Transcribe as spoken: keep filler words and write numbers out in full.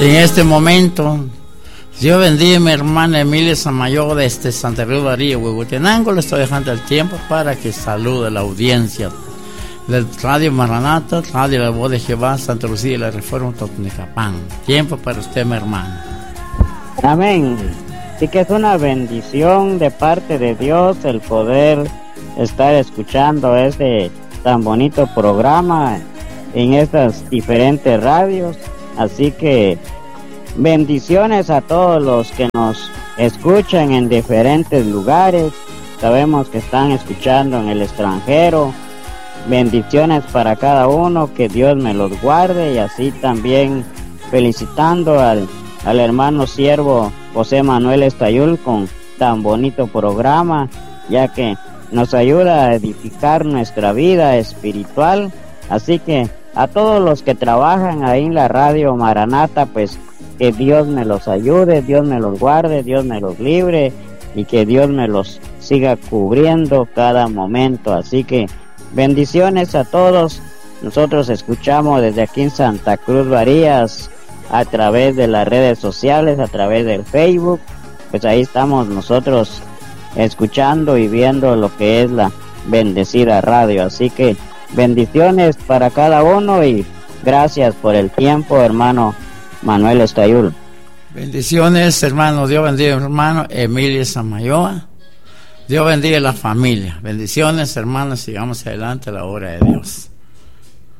En este momento, Dios bendiga a mi hermana Emilia Samayoa desde Santa Cruz Varía, Huehuetenango. Le estoy dejando el tiempo para que salude la audiencia del Radio Maranata, Radio La Voz de Jehová, Santa Lucía y la Reforma Totonecapán. Tiempo para usted, mi hermana. Amén. Sí que es una bendición de parte de Dios el poder estar escuchando este tan bonito programa en estas diferentes radios. Así que bendiciones a todos los que nos escuchan en diferentes lugares. Sabemos que están escuchando en el extranjero. Bendiciones para cada uno, que Dios me los guarde, y así también felicitando al, al hermano siervo José Manuel Estayul con tan bonito programa, ya que nos ayuda a edificar nuestra vida espiritual. Así que a todos los que trabajan ahí en la Radio Maranata, pues que Dios me los ayude, Dios me los guarde, Dios me los libre y que Dios me los siga cubriendo cada momento. Así que bendiciones a todos. Nosotros escuchamos desde aquí en Santa Cruz Varías a través de las redes sociales, a través del Facebook. Pues ahí estamos nosotros escuchando y viendo lo que es la bendecida radio. Así que bendiciones para cada uno y gracias por el tiempo, hermano Manuel Estayul. Bendiciones, hermano. Dios bendiga, hermano Emilia Samayoa. Dios bendiga a la familia. Bendiciones, hermanos. Sigamos adelante a la obra de Dios.